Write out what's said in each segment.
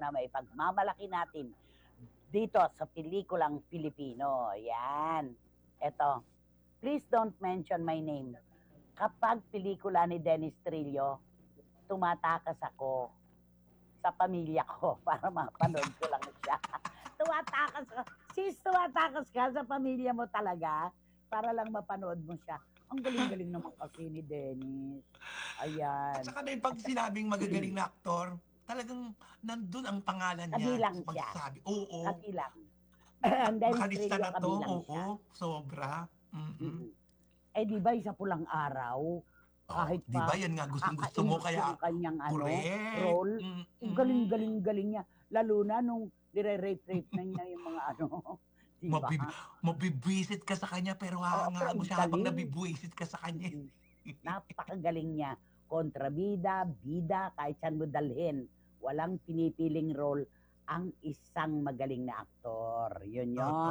na maipagmamalaki natin dito sa pelikulang Pilipino. Yan. Eto, please don't mention my name. Kapag pelikula ni Dennis Trillo, tumatakas ako sa pamilya ko para mapanood ko lang siya. Tumatakas ka sa pamilya mo talaga para lang mapanood mo siya. Ang galing-galing naman kasi ni Dennis. Ayan. At saka din pag sinabing magagaling na aktor, talagang nandun ang pangalan niya. Kabilang siya. Pagsabi, oo. Kabilang. Ang Dennis Makalista Trillo na to, kabilang oo. siya. Sobra. Eh di ba isa pulang araw? Kahit Di ba yan nga gustong-gusto mo kaya ang kanyang correct. role. Galing-galing niya. Lalo na nung dire-rape na niya yung mga Diba? Mabibwisit ka sa kanya pero hanga mo siya habang nabibwisit ka sa kanya. Napakagaling niya. Kontrabida, bida, kahit saan mo dalhin. Walang pinipiling role ang isang magaling na aktor. Yun.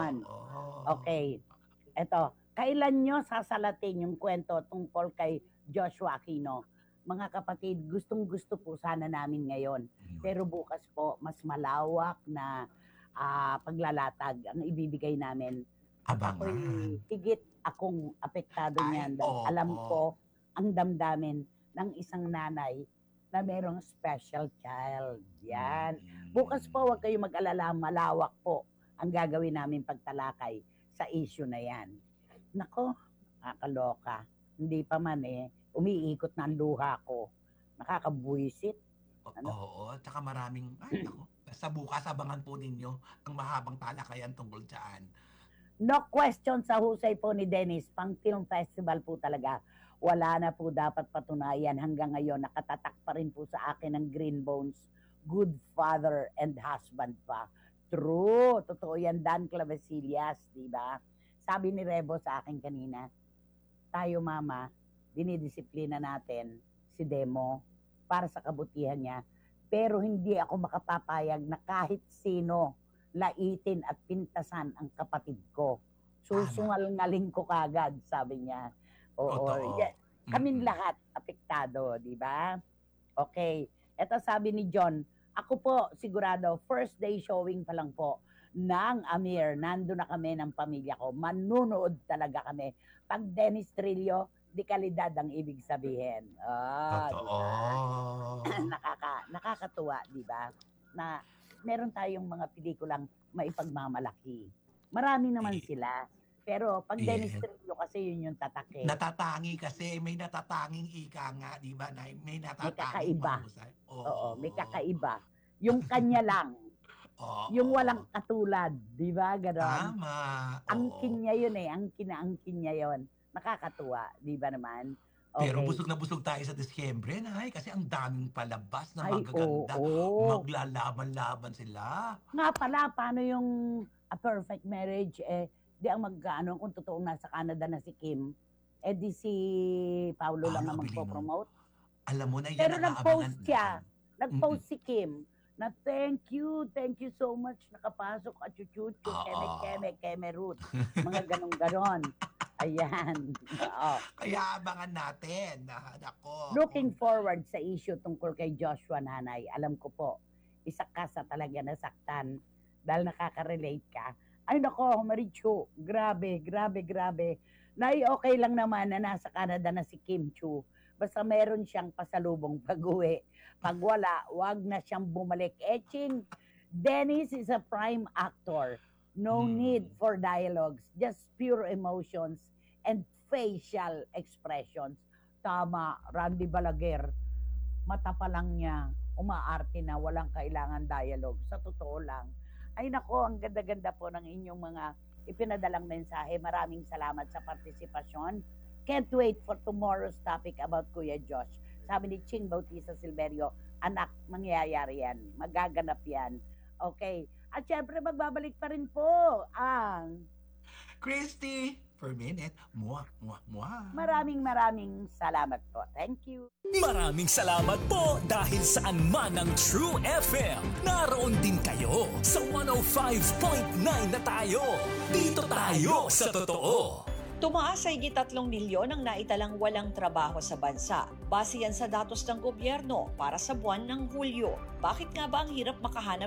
Okay. Eto, kailan nyo sasalatin yung kwento tungkol kay Joshua Aquino? Mga kapatid, gustong-gusto po sana namin ngayon. Pero bukas po, mas malawak na paglalatag ang ibibigay namin. Abangan. Higit akong apektado niyan. Alam ko ang damdamin ng isang nanay na merong special child. Yan. Bukas po, huwag kayong mag-alala, malawak po ang gagawin namin pagtalakay sa issue na yan. Nako, nakakaloka. Hindi pa man umiikot na ang luha ko. Nakakabuisit. Oo, at saka maraming, sa bukas abangan po ninyo ang mahabang talakayan tungkol dyan. No question sa husay po ni Dennis, pang film festival po talaga. Wala na po dapat patunayan hanggang ngayon. Nakatatak pa rin po sa akin ng Green Bones, good father and husband pa. True, totoo yan, Dan Clavesillas, di ba? Sabi ni Rebo sa akin kanina, tayo mama, dinidisiplina natin si Demo para sa kabutihan niya. Pero hindi ako makapapayag na kahit sino laitin at pintasan ang kapatid ko. Susungal-ngaling ko kagad, sabi niya. Oo. Kaming lahat apektado, di ba? Okay. Ito sabi ni John, ako po sigurado, first day showing pa lang po ng Amir, nando na kami ng pamilya ko. Manunood talaga kami. Pag Dennis Trillo, di kalidad ang ibig sabihin. Totoo. Diba? Nakakatuwa, di ba? Na meron tayong mga pelikulang maipagmamalaki. Marami naman sila. Pero pag Dennis Trillo kasi yun yung tatake. Natatangi kasi, may natatanging ika nga, di ba? May natatanging mahusay. Oo, may kakaiba. Yung kanya lang. Yung walang katulad, di ba? Ganon. Tama. Angkin niya yun angkin niya yun. Nakakatuwa, di ba naman? Okay. Pero busog na busog tayo sa Disyembre, Nay, kasi ang daming palabas na magaganda. Maglalaban-laban sila. Nga pala, paano yung A Perfect Marriage? Di ang kung totoong nasa Canada na si Kim, di si Paulo lang na magpo-promote. Alam mo na yan. Pero nag-post siya. Nag-post si Kim na thank you so much, nakapasok at chuchuchu, keme root. Mga ganon-ganon. Ayan. Kaya abangan natin. Nako. Looking forward sa issue tungkol kay Joshua, nanay. Alam ko po, isa ka sa talaga nasaktan dahil nakaka-relate ka. Ay nako, Marichu, grabe. Nay, okay lang naman na nasa Canada na si Kim Chu. Basta meron siyang pasalubong pag-uwi. Pag wala, wag na siyang bumalik. Etching, Dennis is a prime actor. No need for dialogues, just pure emotions and facial expressions. Tama, Randy Balaguer, mata pa lang niya, umaarte na, walang kailangan dialogue. Sa totoo lang. Ay nako, ang ganda-ganda po ng inyong mga ipinadalang mensahe. Maraming salamat sa partisipasyon. Can't wait for tomorrow's topic about Kuya Josh. Sabi ni Ching Bautista Silverio, anak, mangyayari yan. Magaganap yan. Okay. At syempre, magbabalik pa rin po ang Christy per minute. Mwah. Maraming salamat po. Thank you. Maraming salamat po dahil saan man ang True FM. Naroon din kayo sa 105.9 na tayo. Dito tayo sa totoo. Tumaas sa higit 3 milyon ang naitalang walang trabaho sa bansa. Base yan sa datos ng gobyerno para sa buwan ng Hulyo. Bakit nga ba ang hirap makahanap